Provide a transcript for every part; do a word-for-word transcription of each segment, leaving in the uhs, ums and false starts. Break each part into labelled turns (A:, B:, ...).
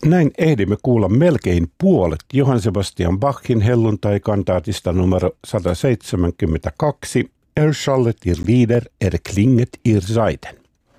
A: Näin ehdimme kuulla melkein puolet Johann Sebastian Bachin helluntai-kantaatista numero sata seitsemänkymmentäkaksi Erschallet ihr Lieder, erklinget ihr Saiten.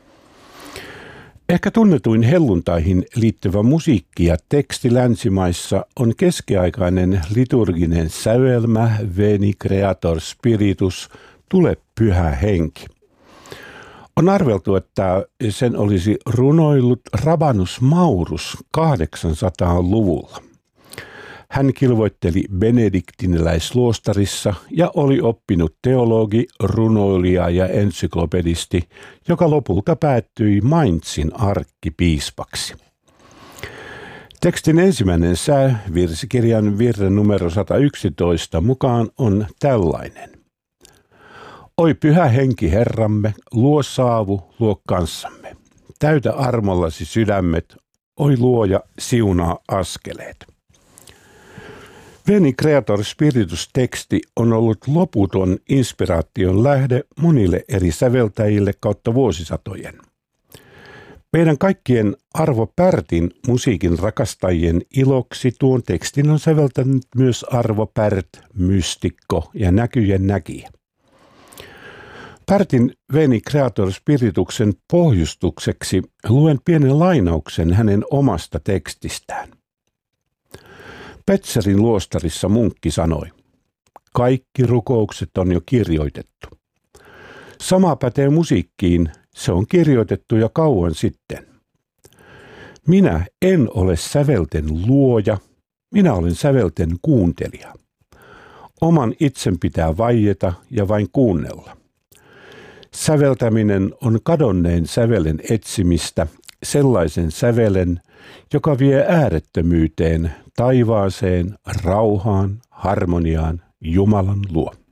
A: Ehkä tunnetuin helluntaihin liittyvä musiikki ja teksti länsimaissa on keskiaikainen liturginen sävelmä Veni Creator Spiritus, tule pyhä henki. On arveltu, että sen olisi runoillut Rabanus Maurus kahdeksansataaluvulla. Hän kilvoitteli benediktiniläisluostarissa ja oli oppinut teologi, runoilija ja ensyklopedisti, joka lopulta päättyi Mainzin arkkipiispaksi. Tekstin ensimmäinen sää virsikirjan virre numero sata yksitoista mukaan on tällainen. Oi pyhä henki Herramme, luo saavu, luo kanssamme. Täytä armollasi sydämet, oi luoja, siunaa askeleet. Veni Creator Spiritus-teksti on ollut loputon inspiraation lähde monille eri säveltäjille kautta vuosisatojen. Meidän kaikkien Arvo Pärtin musiikin rakastajien iloksi tuon tekstin on säveltänyt myös Arvo Pärt, mystikko ja näkyjen näkijä. Pärtin Veni Creator Spirituksen pohjustukseksi luen pienen lainauksen hänen omasta tekstistään. Petzerin luostarissa munkki sanoi, kaikki rukoukset on jo kirjoitettu. Sama pätee musiikkiin, se on kirjoitettu jo kauan sitten. Minä en ole sävelten luoja, minä olen sävelten kuuntelija. Oman itsen pitää vaieta ja vain kuunnella. Säveltäminen on kadonneen sävelen etsimistä, sellaisen sävelen, joka vie äärettömyyteen, taivaaseen, rauhaan, harmoniaan, Jumalan luo.